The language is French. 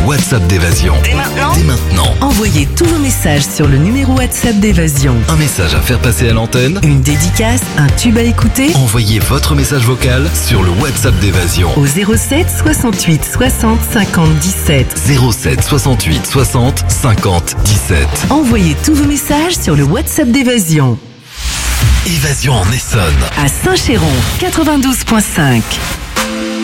WhatsApp d'Évasion. Dès maintenant. Envoyez tous vos messages sur le numéro WhatsApp d'Évasion. Un message à faire passer à l'antenne. Une dédicace, un tube à écouter. Envoyez votre message vocal sur le WhatsApp d'Évasion. Au 07 68 60 50 17. 07 68 60 50 17. Envoyez tous vos messages sur le WhatsApp d'Évasion. Évasion en Essonne. À Saint-Chéron, 92.5.